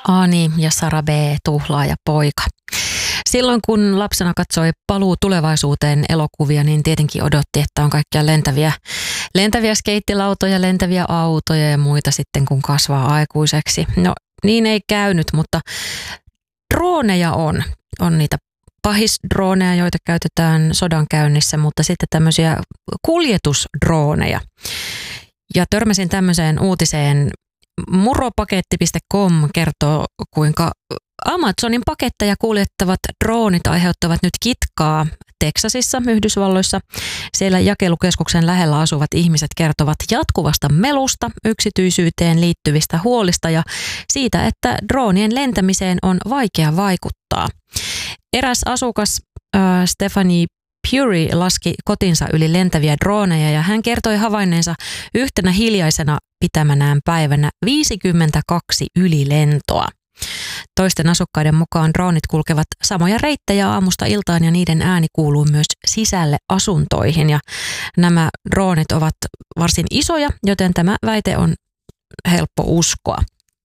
Ani ja Sara B. tuhlaaja poika. Silloin kun lapsena katsoi Paluu tulevaisuuteen -elokuvia, niin tietenkin odotti, että on kaikkia lentäviä skeittilautoja, lentäviä autoja ja muita sitten kun kasvaa aikuiseksi. No niin ei käynyt, mutta drooneja on. On niitä pahisdrooneja, joita käytetään sodankäynnissä, mutta sitten tämmöisiä kuljetusdrooneja. Ja törmäsin tämmöiseen uutiseen. Muropaketti.com kertoo, kuinka Amazonin paketteja kuljettavat droonit aiheuttavat nyt kitkaa Teksasissa, Yhdysvalloissa. Siellä jakelukeskuksen lähellä asuvat ihmiset kertovat jatkuvasta melusta, yksityisyyteen liittyvistä huolista ja siitä, että droonien lentämiseen on vaikea vaikuttaa. Eräs asukas Stephanie Puri laski kotinsa yli lentäviä drooneja ja hän kertoi havainneensa yhtenä hiljaisena pitämänään päivänä 52 ylilentoa. Toisten asukkaiden mukaan droonit kulkevat samoja reittejä aamusta iltaan ja niiden ääni kuuluu myös sisälle asuntoihin. Ja nämä droonit ovat varsin isoja, joten tämä väite on helppo uskoa.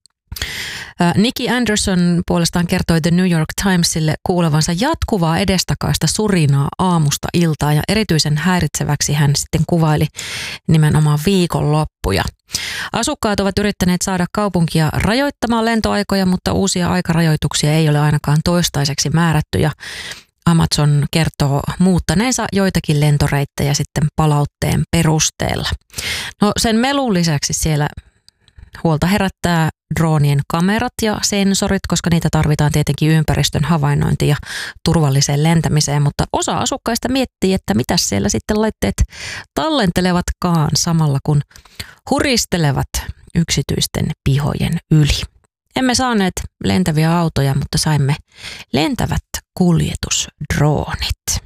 Nikki Anderson puolestaan kertoi The New York Timesille kuulevansa jatkuvaa edestakaista surinaa aamusta iltaan ja erityisen häiritseväksi hän sitten kuvaili nimenomaan viikonloppuja. Asukkaat ovat yrittäneet saada kaupunkia rajoittamaan lentoaikoja, mutta uusia aikarajoituksia ei ole ainakaan toistaiseksi määrätty ja Amazon kertoo muuttaneensa joitakin lentoreittejä sitten palautteen perusteella. No sen melun lisäksi siellä huolta herättää droonien kamerat ja sensorit, koska niitä tarvitaan tietenkin ympäristön havainnointiin ja turvalliseen lentämiseen, mutta osa asukkaista miettii, että mitä siellä sitten laitteet tallentelevatkaan samalla kun huristelevat yksityisten pihojen yli. Emme saaneet lentäviä autoja, mutta saimme lentävät kuljetusdroonit.